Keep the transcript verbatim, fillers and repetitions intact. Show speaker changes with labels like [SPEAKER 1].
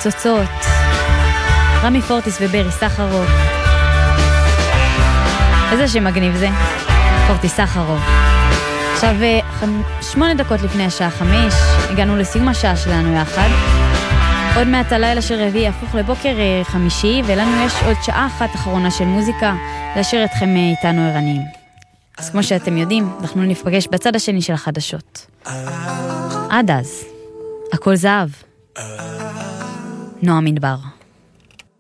[SPEAKER 1] ניצוצות, רמי פורטיס וברי סחרוף. איזה שמגניב זה, פורטיס סחרוף. עכשיו, שמונה דקות לפני השעה חמש, הגענו לסיום השעה שלנו יחד. עוד מעט הלילה של רביעי יהפוך לבוקר חמישי, ולנו יש עוד שעה אחת אחרונה של מוזיקה, להשאיר אתכם איתנו ערניים. אז כמו שאתם יודעים, אנחנו נפגש בצד השני של החדשות. עד אז, הכל זהב. נועה מדבר.